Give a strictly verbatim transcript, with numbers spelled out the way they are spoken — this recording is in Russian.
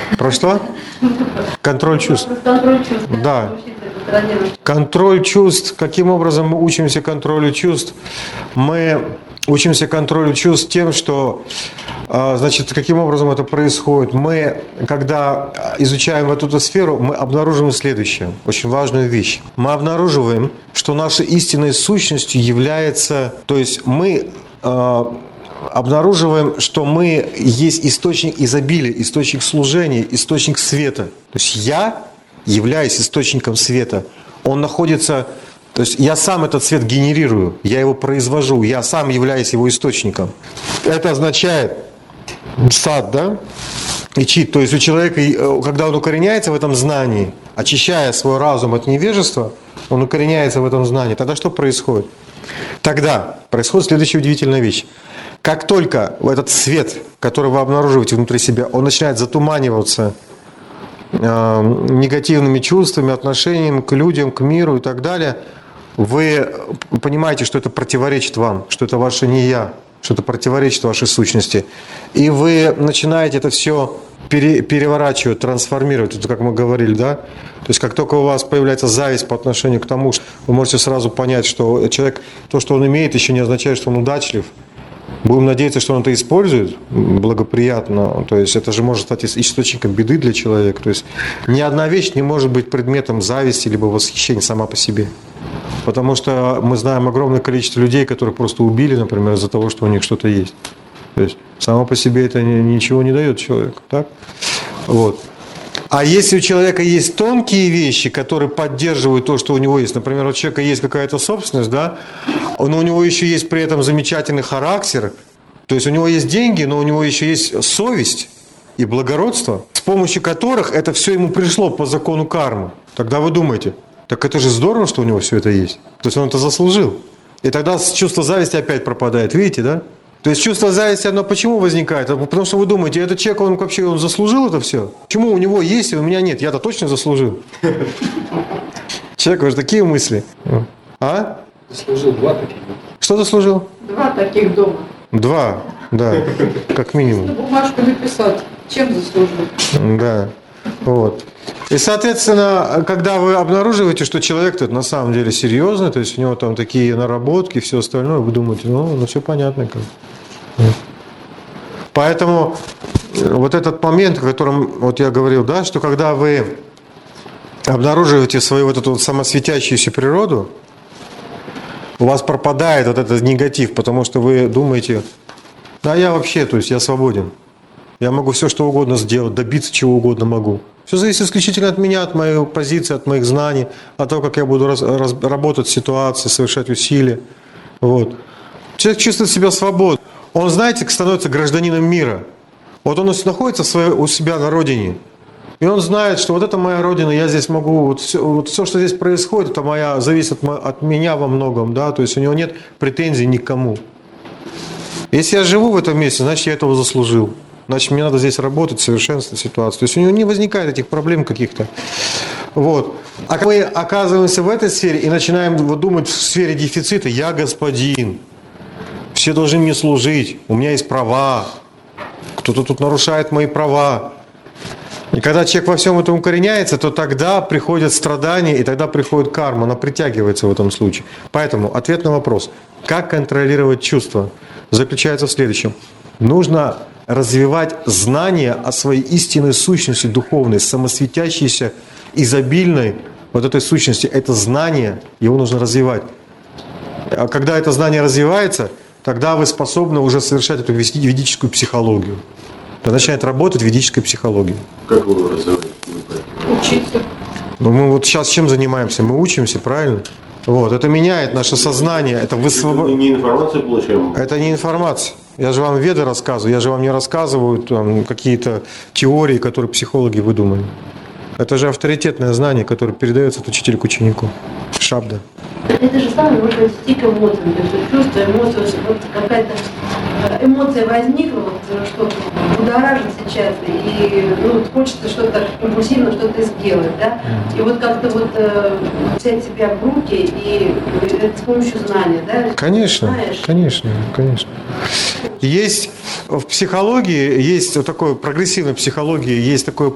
Про что? Контроль чувств. Контроль чувств. Да. Контроль чувств. Каким образом мы учимся контролю чувств? Мы учимся контролю чувств тем, что, значит, каким образом это происходит? Мы, когда изучаем вот эту сферу, мы обнаруживаем следующее, очень важную вещь. Мы обнаруживаем, что нашей истинной сущностью является, то есть мы обнаруживаем, что мы есть источник изобилия, источник служения, источник света. То есть я являюсь источником света. Он находится, то есть я сам этот свет генерирую, я его произвожу, я сам являюсь его источником. Это означает сад, да? И чит. То есть у человека, когда он укореняется в этом знании, очищая свой разум от невежества, он укореняется в этом знании, тогда что происходит? Тогда происходит следующая удивительная вещь. Как только этот свет, который вы обнаруживаете внутри себя, он начинает затуманиваться э, негативными чувствами, отношениями к людям, к миру и так далее, вы понимаете, что это противоречит вам, что это ваше не я, что это противоречит вашей сущности. И вы начинаете это все пере, переворачивать, трансформировать, это как мы говорили, да? То есть как только у вас появляется зависть по отношению к тому, что вы можете сразу понять, что человек, то, что он имеет, еще не означает, что он удачлив. Будем надеяться, что он это использует благоприятно. То есть это же может стать источником беды для человека. То есть ни одна вещь не может быть предметом зависти либо восхищения сама по себе. Потому что мы знаем огромное количество людей, которые просто убили, например, из-за того, что у них что-то есть. То есть само по себе это ничего не дает человеку. Так? Вот. А если у человека есть тонкие вещи, которые поддерживают то, что у него есть, например, у человека есть какая-то собственность, да, но у него еще есть при этом замечательный характер, то есть у него есть деньги, но у него еще есть совесть и благородство, с помощью которых это все ему пришло по закону кармы. Тогда вы думаете, так это же здорово, что у него все это есть. То есть он это заслужил. И тогда чувство зависти опять пропадает, видите, да? То есть чувство зависти, оно почему возникает? Потому что вы думаете, этот человек, он вообще он заслужил это все? Почему у него есть, а у меня нет? Я-то точно заслужил. Человек, уже такие мысли. А? Заслужил два таких. Что заслужил? Два таких дома. Два, да, как минимум. Бумажку написать, чем заслужил. Да, вот. И, соответственно, когда вы обнаруживаете, что человек-то на самом деле серьезный, то есть у него там такие наработки и все остальное, вы думаете, ну, ну все понятно. Как. Поэтому вот этот момент, о котором вот я говорил, да, что когда вы обнаруживаете свою вот эту вот самосветящуюся природу, у вас пропадает вот этот негатив, потому что вы думаете, а я вообще, то есть я свободен. Я могу все, что угодно сделать, добиться чего угодно могу. Все зависит исключительно от меня, от моей позиции, от моих знаний, от того, как я буду раз, раз, работать в ситуации, совершать усилия. Вот. Человек чувствует себя свободным. Он, знаете, становится гражданином мира. Вот он находится в своей, у себя на родине. И он знает, что вот это моя родина, я здесь могу, вот все, вот все что здесь происходит, это моя, зависит от, от меня во многом, да, то есть у него нет претензий ни к кому. Если я живу в этом месте, значит, я этого заслужил. Значит, мне надо здесь работать, совершенствовать ситуацию. То есть у него не возникает этих проблем каких-то. Вот. А мы оказываемся в этой сфере и начинаем вот думать в сфере дефицита. Я господин. Все должны мне служить. У меня есть права. Кто-то тут нарушает мои права. И когда человек во всем этом укореняется, то тогда приходят страдания, и тогда приходит карма. Она притягивается в этом случае. Поэтому ответ на вопрос, как контролировать чувства, заключается в следующем. Нужно развивать знания о своей истинной сущности духовной, самосветящейся, изобильной вот этой сущности. Это знание, его нужно развивать. А когда это знание развивается, тогда вы способны уже совершать эту ведическую психологию. Тогда начинает работать ведическая психология. Как вы его развиваете? Учиться. Ну, мы вот сейчас чем занимаемся? Мы учимся, правильно? Вот, это меняет наше сознание. Это, высвоб... это не информацию получаем? Это не информация. Я же вам веды рассказываю, я же вам не рассказываю там, какие-то теории, которые психологи выдумали. Это же авторитетное знание, которое передается от учителя к ученику. Шабда. Это же самое можно стик эмоций, то есть чувство, эмоции, вот какая-то эмоция возникла, вот что-то будоражит сейчас, и ну, хочется что-то импульсивно что-то сделать, да? И вот как-то вот э, взять себя в руки и это с помощью знания, да? Конечно, Знаешь? конечно, конечно. Есть в психологии, есть вот такой прогрессивной психологии, есть такое